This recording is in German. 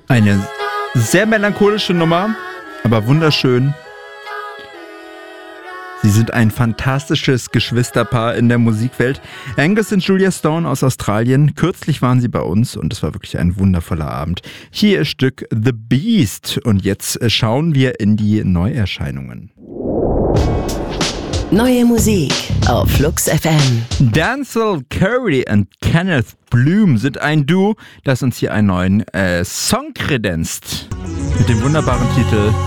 Eine sehr melancholische Nummer, aber wunderschön. Sie sind ein fantastisches Geschwisterpaar in der Musikwelt. Angus und Julia Stone aus Australien. Kürzlich waren sie bei uns und es war wirklich ein wundervoller Abend. Hier ist Stück The Beast und jetzt schauen wir in die Neuerscheinungen. Neue Musik auf Flux FM. Denzel Curry und Kenneth Bloom sind ein Duo, das uns hier einen neuen Song kredenzt. Mit dem wunderbaren Titel